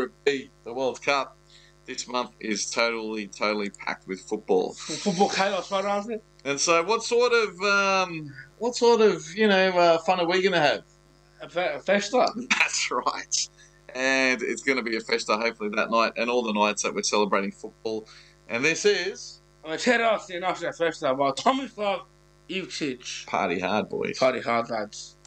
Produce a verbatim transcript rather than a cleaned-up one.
Group B, the World Cup. This month is totally, totally packed with football. Football chaos, right, aren't it? And so, what sort of, um, what sort of, you know, uh, fun are we going to have? A, fe- a festa. That's right. And it's going to be a festa, hopefully, that night and all the nights that we're celebrating football. And this is Večeras je naša festa, about Tomislav Ivčić. Party Hard, boys. Party hard, lads.